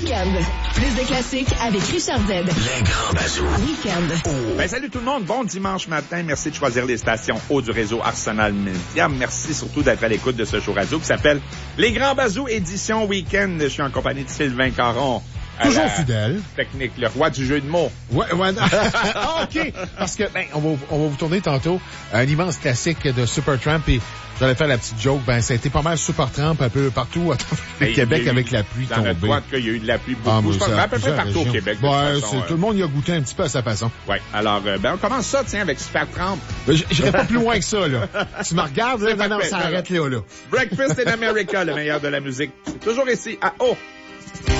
Week-end. Plus de classiques avec Richard Z. Les grands bazous. Week-end. Ben, salut tout le monde. Bon dimanche matin. Merci de choisir les stations haut du réseau Arsenal Media. Merci surtout d'être à l'écoute de ce show radio qui s'appelle Les grands bazous édition Week-end. Je suis en compagnie de Sylvain Caron. Toujours fidèle. Technique, le roi du jeu de mots. Ouais. Ah, OK. Parce que, on va vous tourner tantôt un immense classique de Supertramp et j'allais faire la petite joke. Ça a été pas mal Supertramp un peu partout à travers le Québec avec la pluie tombée. Dans notre boîte, il y a eu de la pluie beaucoup. Je pense à peu près partout au Québec. Tout le monde y a goûté un petit peu à sa façon. Ouais. Alors, on commence ça, tiens, avec Supertramp. J'irai pas plus loin que ça, là. Tu me regardes, là, non, ça arrête là. Breakfast in America, le meilleur de la musique. Toujours ici, à O.